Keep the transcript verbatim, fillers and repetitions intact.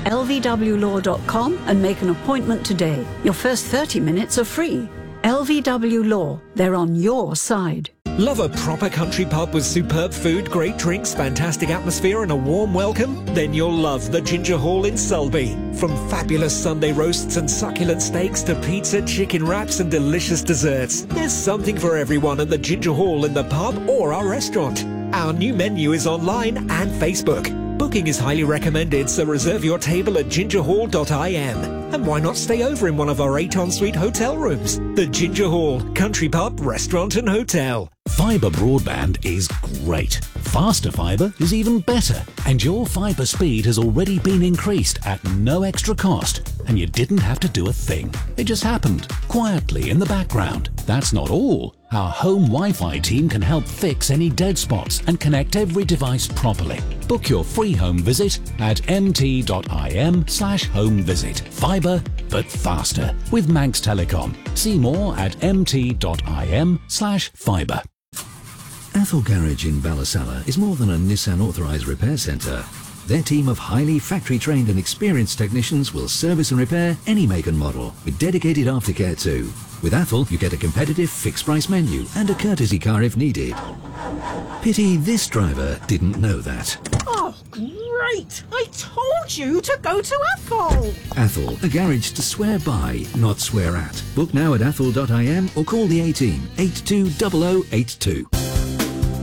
L V W law dot com and make an appointment today. Your first thirty minutes are free. L V W Law, they're on your side. Love a proper country pub with superb food, great drinks, fantastic atmosphere and a warm welcome? Then you'll love the Ginger Hall in Sulby. From fabulous Sunday roasts and succulent steaks to pizza, chicken wraps and delicious desserts, there's something for everyone at the Ginger Hall in the pub or our restaurant. Our new menu is online and Facebook. Booking is highly recommended, so reserve your table at ginger hall dot I M. And why not stay over in one of our eight ensuite hotel rooms? The Ginger Hall, country pub, restaurant and hotel. Fibre broadband is great. Faster fibre is even better. And your fibre speed has already been increased at no extra cost. And you didn't have to do a thing. It just happened, quietly in the background. That's not all. Our home Wi-Fi team can help fix any dead spots and connect every device properly. Book your free home visit at mt.im slash home visit. Fibre, but faster with Manx Telecom. See more at mt.im slash fibre. Athol Garage in Ballasalla is more than a Nissan authorised repair centre. Their team of highly factory-trained and experienced technicians will service and repair any make and model, with dedicated aftercare too. With Athol, you get a competitive fixed-price menu and a courtesy car if needed. Pity this driver didn't know that. Oh, great! I told you to go to Athol! Athol, a garage to swear by, not swear at. Book now at athol dot I M or call the A team, eight two zero zero eight two.